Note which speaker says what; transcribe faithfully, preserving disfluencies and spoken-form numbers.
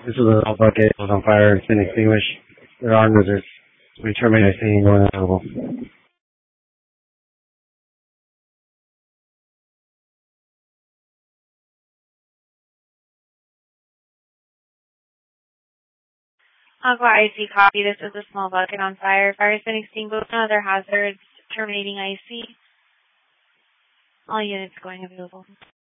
Speaker 1: This is a bucket. It was on fire. It's been extinguished. There are no others. We terminate I C when available.
Speaker 2: Aqua I C copy. This is a small bucket on fire. Fire has been extinguished. No other hazards. Terminating I C. All units going available.